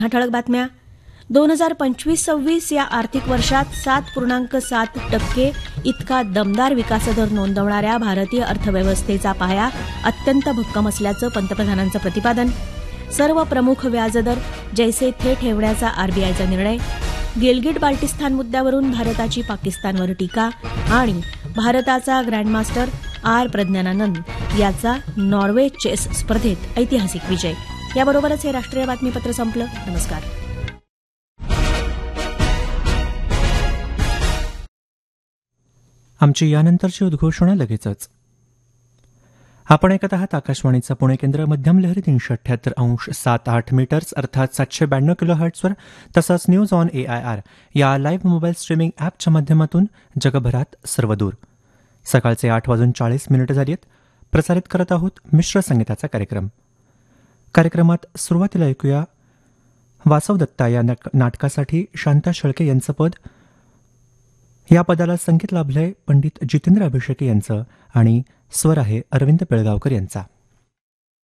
ठळक बातम्या. 2025-26 या आर्थिक वर्षात 7.7% इतका दमदार विकासदर नोंदवणाऱ्या भारतीय अर्थव्यवस्थेचा पाया अत्यंत भक्कम असल्याचं पंतप्रधानांचं प्रतिपादन. सर्व प्रमुख व्याजदर जैसे थे ठेवण्याचा आरबीआयचा निर्णय. गिलगिट बाल्टिस्तान मुद्द्यावरून भारताची पाकिस्तानवर टीका. आणि भारताचा ग्रँडमास्टर आर प्रज्ञानानंद याचा नॉर्वे चेस स्पर्धेत ऐतिहासिक विजय. याबरोबरच हे राष्ट्रीय बातमीपत्र संपलं. नमस्कार. आमची यानंतरची उद्घोषणा लगेचच. आपण ऐकत आहात आकाशवाणीचं पुणे केंद्र. मध्यम लहरी 378.78 मीटर्स अर्थात 792 किलोहर्ट्झवर, तसंच न्यूज ऑन AIR या लाईव्ह मोबाईल स्ट्रीमिंग ॲपच्या माध्यमातून जगभरात सर्वदूर. सकाळचे 8:40 झाली आहेत. प्रसारित करत आहोत मिश्र संगीताचा कार्यक्रम. कार्यक्रमात सुरुवातीला ऐकूया वासव दत्ता या नाटकासाठी शांता शेळके यांचं पद. या पदाला संगीत लाभलंय पंडित जितेंद्र अभिषेकी यांचं आणि स्वर आहे अरविंद पिळगावकर यांचा.